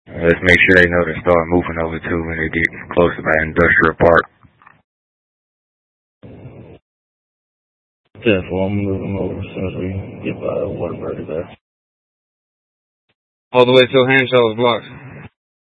Let's make sure they know to start moving over to when they get close to that industrial park. Yeah, well, I'm moving over as soon as we get by Whataburger there. All the way till Hanshaw is blocked.